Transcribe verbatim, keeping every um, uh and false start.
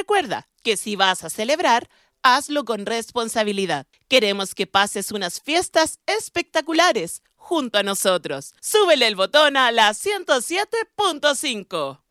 recuerda que si vas a celebrar, hazlo con responsabilidad. Queremos que pases unas fiestas espectaculares junto a nosotros. Súbele el botón a la ciento siete punto cinco.